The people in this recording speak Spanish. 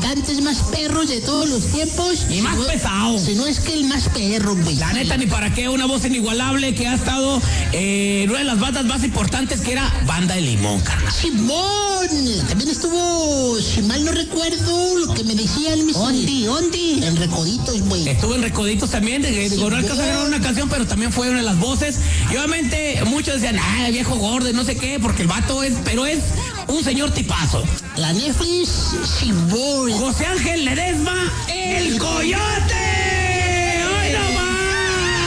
cantantes más perros de todos los tiempos. Y más pesado. Si no es que el más perro, güey. La neta, ni para qué, una voz inigualable que ha estado en una de las bandas más importantes, que era Banda de Limón, carnal. Simón, también estuvo, si mal no recuerdo, lo que me decían mis... ¿Ondi? En Recoditos, güey. Estuvo en Recoditos también, digo, no alcanzó a grabar una canción, pero también fue una de las voces. Y obviamente muchos decían, viejo gordo, no sé qué, porque el vato es un señor tipazo. La Netflix, Simón. José Ángel Ledesma, el Coyote.